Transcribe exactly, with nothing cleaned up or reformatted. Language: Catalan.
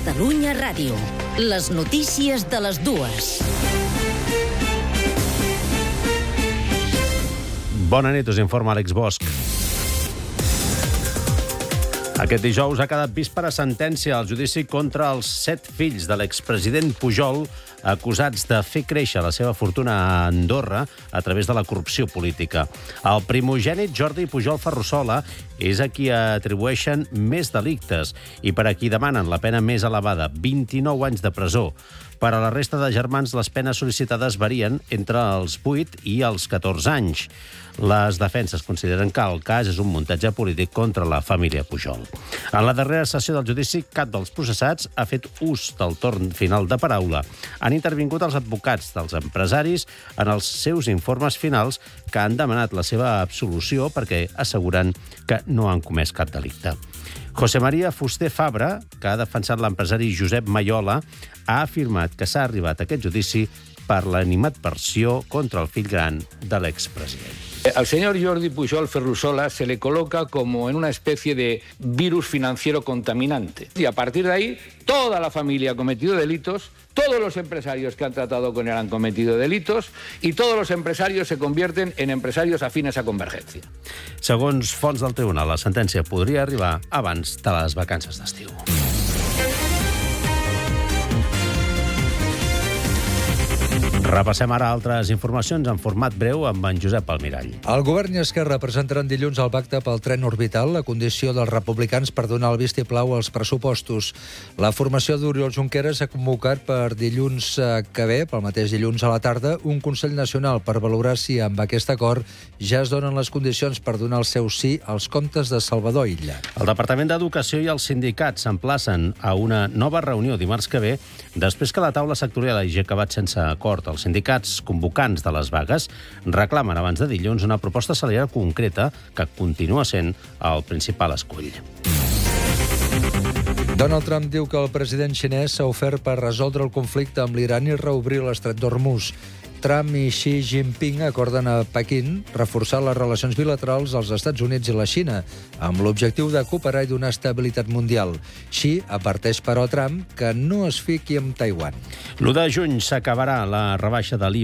Catalunya Ràdio. Les notícies de les dues. Bona nit, us informa Àlex Bosch. Aquest dijous ha quedat vist per a sentència al judici contra els set fills de l'expresident Pujol, acusats de fer créixer la seva fortuna a Andorra a través de la corrupció política. El primogènit Jordi Pujol Ferrusola és a qui atribueixen més delictes i per a qui demanen la pena més elevada, vint-i-nou anys de presó. Per a la resta de germans, les penes sol·licitades varien entre els vuit i els catorze anys. Les defenses consideren que el cas és un muntatge polític contra la família Pujol. En la darrera sessió del judici, cap dels processats ha fet ús del torn final de paraula. Han intervingut els advocats dels empresaris en els seus informes finals que han demanat la seva absolució perquè asseguren que no han comès cap delicte. José María Fuster Fabra, que ha defensat l'empresari Josep Mayola, ha afirmat que s'ha arribat a aquest judici per l'animadversió contra el fill gran de l'expresident. Al señor Jordi Pujol Ferrusola se le coloca como en una especie de virus financiero contaminante. Y a partir de ahí, toda la familia ha cometido delitos, todos los empresarios que han tratado con él han cometido delitos y todos los empresarios se convierten en empresarios afines a Convergencia. Segons fonts del tribunal, la sentència podria arribar abans de les vacances d'estiu. Repassem ara altres informacions en format breu amb en Josep Almirall. El govern i Esquerra presentaran dilluns el pacte pel tren orbital, la condició dels republicans per donar el vistiplau als pressupostos. La formació d'Oriol Junqueras ha convocat per dilluns que ve, pel mateix dilluns a la tarda, un Consell Nacional per valorar si amb aquest acord ja es donen les condicions per donar el seu sí als comptes de Salvador Illa. El Departament d'Educació i els sindicats s'emplacen a una nova reunió dimarts que ve, després que la taula sectorial hagi acabat sense acord. Els sindicats convocants de les vagues reclamen abans de dilluns una proposta salarial concreta que continua sent el principal escull. Donald Trump diu que el president xinès s'ha ofert per resoldre el conflicte amb l'Iran i reobrir l'estret d'Hormuz. Trump i Xi Jinping acorden a Pequín reforçar les relacions bilaterals als Estats Units i la Xina, amb l'objectiu de cooperar i donar estabilitat mundial. Xi adverteix, però, a Trump que no es fiqui amb Taiwan. l'u de juny s'acabarà la rebaixa de l'I V A